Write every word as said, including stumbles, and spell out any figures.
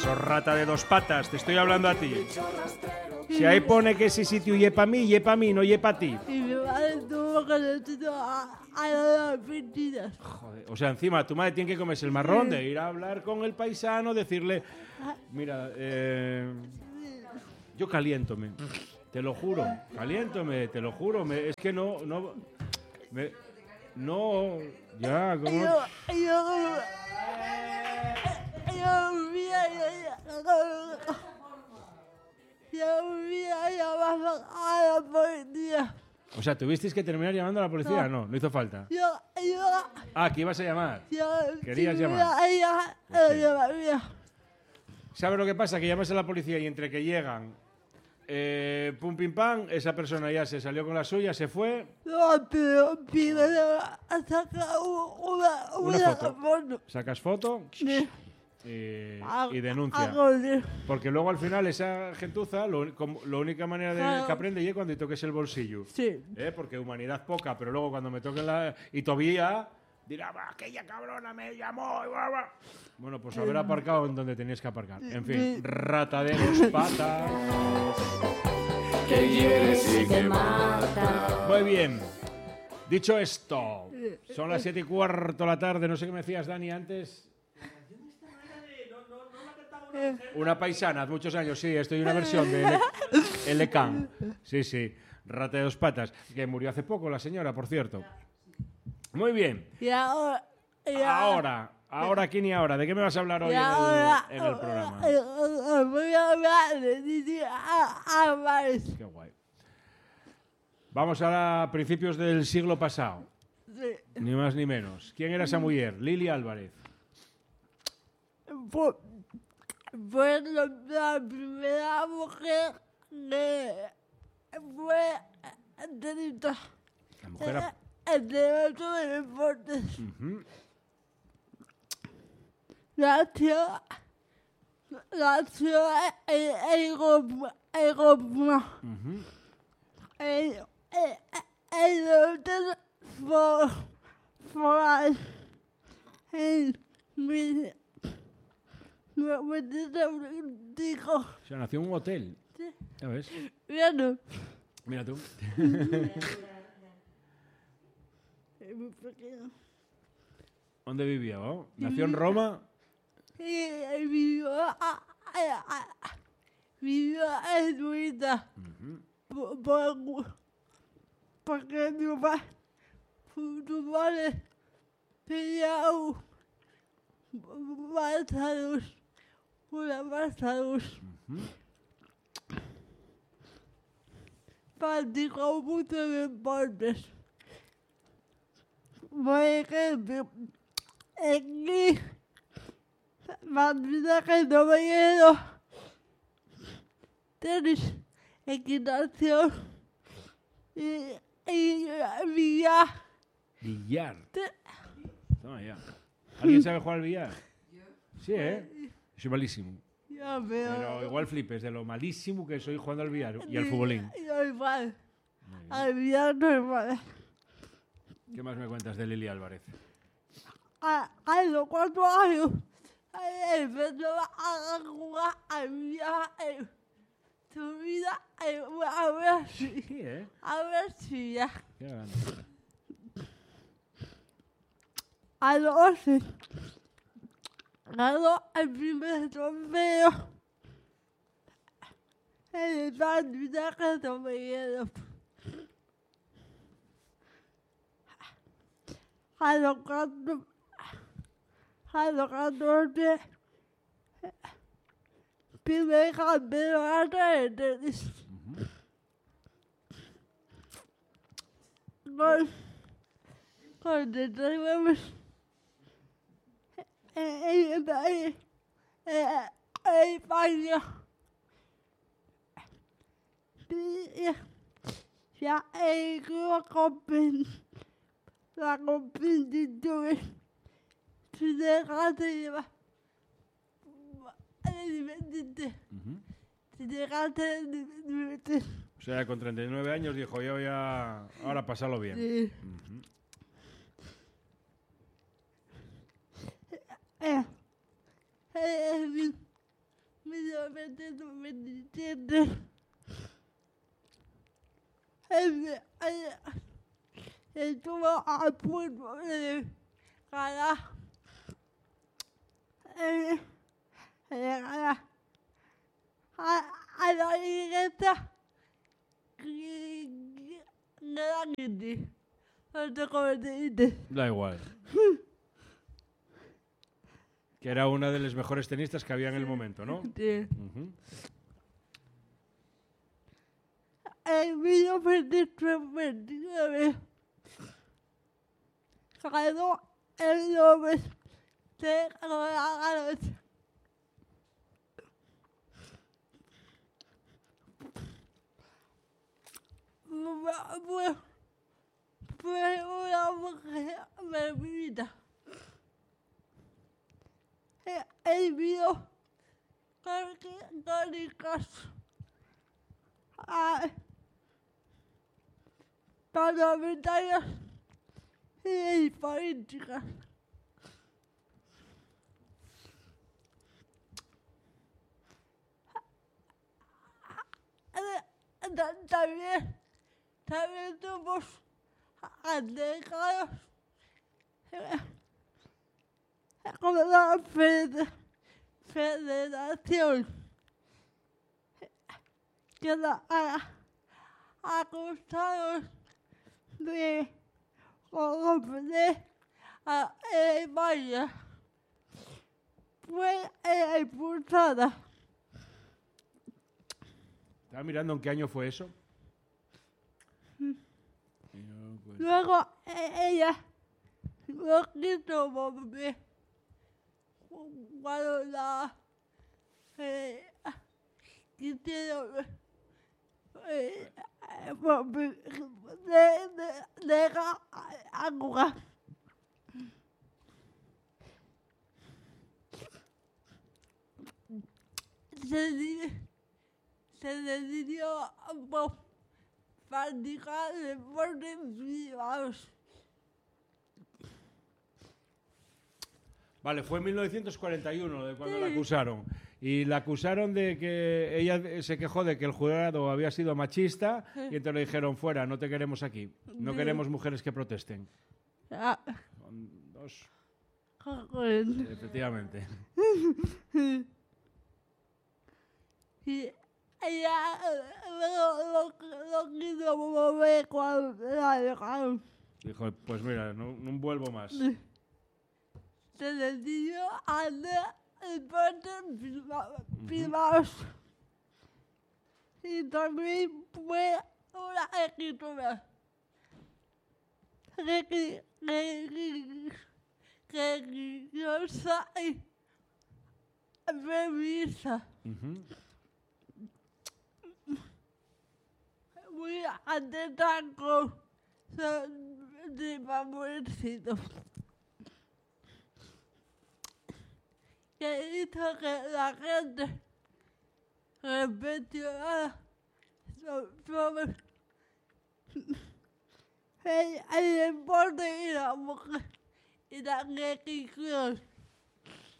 eso, rata de dos patas, te estoy hablando a ti. Si ahí pone que ese sitio ye pa' mí, ye pa' mí, no ye pa' ti. Y mi madre tuvo que decir a, a las mentiras. Joder, o sea, encima tu madre tiene que comerse el marrón de ir a hablar con el paisano, decirle, mira, eh, yo caliéntome, te lo juro, caliéntome, te lo juro, me, es que no, no, me, no, ya, Y como... yo, y yo, yo vivía, yo, yo vivía llamando a la policía. O sea, ¿tuvisteis que terminar llamando a la policía? No, no hizo falta. Yo, yo, Ah, que ibas a llamar. yo, Querías si llamar. hubiera ella, lo llamaría. ¿Sabes lo que pasa? Que llamas a la policía y entre que llegan, eh, pum, pim, pam, esa persona ya se salió con la suya, se fue. No, pero primero saca una, una, Una foto. foto. Sacas foto Sí. y, A- y denuncia. hago de- Porque luego al final esa gentuza, lo, como- la única manera de Claro. que aprende es cuando te toques el bolsillo. Sí. ¿Eh? Porque humanidad poca, pero luego cuando me toquen la... Y todavía dirá, "Va, aquella cabrona me llamó. Y bla, bla". Bueno, pues haber aparcado en donde tenías que aparcar. En fin, rata de dos patas. Que quieres y que mata. Muy bien. Dicho esto, son las siete y cuarto de la tarde. No sé qué me decías, Dani, antes. Una paisana, hace muchos años, sí, estoy en una versión de L- L K. Sí, sí, rata de dos patas, que murió hace poco la señora, por cierto. Muy bien. Y ahora, y Ahora, ahora, aquí ni ahora. ¿De qué me vas a hablar hoy y en ahora, el, en el programa? eh, eh, voy a hablar de Didi Álvarez. Qué guay. Vamos ahora a principios del siglo pasado. Sí. Ni más ni menos. ¿Quién era esa mujer? Lili Álvarez. Fue, fue la, la primera mujer que fue tenista La mujer... a- en el otro de deportes. Ujú. Nació, nació en, en Roma, en Roma. Ujú. En, en, en el hotel for, for, en mil novecientos veinticinco. O sea, nació en un hotel. Sí. ¿Ya ves? Bueno, Mira tú. es muy pequeño. ¿Dónde vivía? oh? Nació en Roma. Y, y vivió, a, a, a, vivió en Suiza. Por, por, porque mi papá, su, su padre, tenía un, más salud, una más salud. Practicó muchos deportes. Por ejemplo, aquí, patinaje no me quedo, tenis, equitación y, y billar. Billar. Te- Toma ya. ¿Alguien sabe jugar al billar? Sí, ¿eh? Soy malísimo. Ya veo. Pero igual flipes de lo malísimo que soy jugando al billar y al futbolín. Yo igual. Al billar no igual. ¿Qué más me cuentas de Lili Álvarez? A, a los cuatro años, empezó a jugar al billar en su vida. eh, A ver si, Sí, ¿eh? a ver si ya. Qué grande. A los once, ganó el primer trofeo en el patinaje sobre a los cuatro, a los catorce, primer campeonato de tenis. Con, con treinta y nueve en en- en- en España. Y ya he ido a competir. La competición se deja de llevar. Divertirte. Se deja de divertirte. O sea, con treinta y nueve años dijo, yo ya... Ahora pasarlo bien. Sí. Ujú. Eh, eh, novecientos veintisiete el- el- estuvo a punto de ganar el- de ganar a, a la iglesia grande. No sé cómo se dice. Da igual. Que era una de las mejores tenistas que había en el momento, ¿no? Sí. Ujú. En mil novecientos veintinueve ganó el Nobel de Regalos. Fue, fue una mujer bebida. El video crónicas a parlamentarias y políticas. También, también tuvimos allegados con la fed- federación que la ha acusado de corromper a España. Fue expulsada. Estaba mirando en qué año fue eso. Luego eh, ella lo quiso volver cuando la eh, quisieron eh, volver de, de, de agua. Se, di- se decidió por practicar deportes privados. Vale, fue en mil novecientos cuarenta y uno de cuando Sí. la acusaron. Y la acusaron de que ella se quejó de que el jurado había sido machista y entonces le dijeron, fuera, no te queremos aquí. No Sí. queremos mujeres que protesten. Ah, Son dos, joder. efectivamente. Y ella lo, lo, lo quiso mover cuando la dejaron. Dijo, pues mira, no, no vuelvo más. Se decidió hacer deportes priva- privados. Y también fue una escritora regi- regi- religiosa y feminista. Ujú. Muy atenta con su favorito. Que hizo que la gente reflexionara so- sobre el, el deporte y la mujer y la religión.